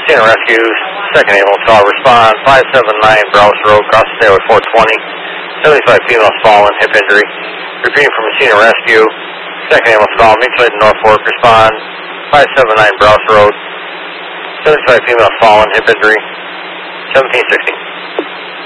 Messina Rescue, second ambulance call, respond 579 Browse Road, cross the state with 420. 75 females fallen, hip injury. Repeating from Messina Rescue, second ambulance call, Mixlade North Fork, respond 579 Browse Road. 75 females fallen, hip injury. 1760.